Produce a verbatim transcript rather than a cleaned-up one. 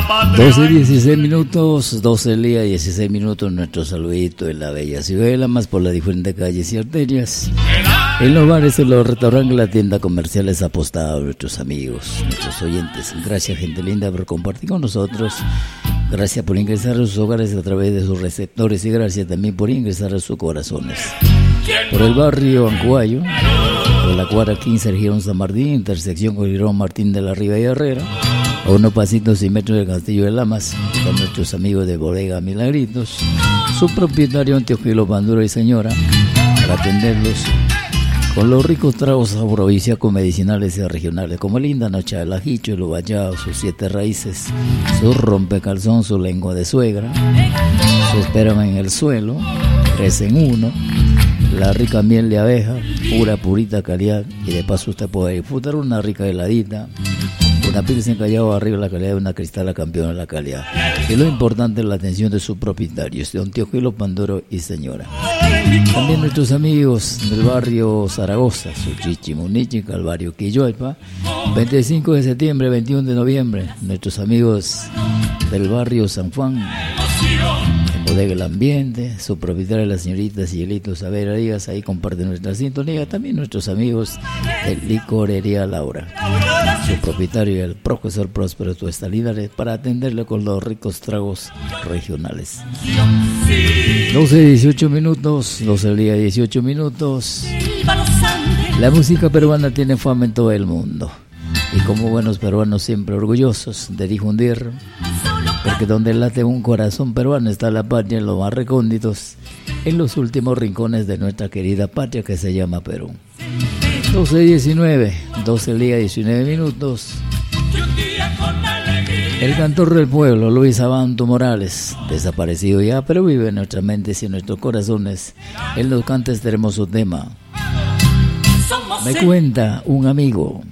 doce dieciséis minutos, doce del día, dieciséis minutos, nuestro saludito en la bella ciudad de Lamas por las diferentes calles y arterias. En los bares, en los restaurantes, la tienda comerciales apostados a nuestros amigos, nuestros oyentes. Gracias, gente linda, por compartir con nosotros. Gracias por ingresar a sus hogares a través de sus receptores y gracias también por ingresar a sus corazones. Por el barrio Ancuayo, por la cuadra quince, región San Martín, intersección con Girón Martín de la Riva y Herrera, a unos pasitos y metros del Castillo de Lamas, con nuestros amigos de Bodega Milagritos, su propietario Teófilo Panduro y señora, para atenderlos con los ricos tragos afrodisíacos medicinales y regionales, como linda noche del ajicho, el uballado, sus siete raíces, su rompecalzón, su lengua de suegra, su esperma en el suelo, tres en uno, la rica miel de abeja, pura, purita calidad, y de paso usted puede disfrutar una rica heladita, una pilsen Callao arriba de la calidad de una cristala campeona de la calidad. Y lo importante es la atención de sus propietarios, don Teófilo Pandoro y señora. También nuestros amigos del barrio Zaragoza, Suchichi, Munichi, Calvario, Quilloipa, veinticinco de septiembre, veintiuno de noviembre. Nuestros amigos del barrio San Juan, en Bodega El Ambiente, su propietaria, la señorita Cielito Savera Díaz, ahí comparten nuestra sintonía. También nuestros amigos de Licorería Laura, su propietario, el profesor Próspero Tuestalidades, para atenderle con los ricos tragos regionales. doce dieciocho minutos, doce del día, dieciocho minutos. La música peruana tiene fama en todo el mundo. Y como buenos peruanos siempre orgullosos de difundir, porque donde late un corazón peruano está la patria en los más recónditos, en los últimos rincones de nuestra querida patria que se llama Perú. doce diecinueve, doce del día, diecinueve minutos. El cantor del pueblo, Luis Abanto Morales, desaparecido ya, pero vive en nuestras mentes y en nuestros corazones. En los cantes tenemos su tema. Me cuenta un amigo.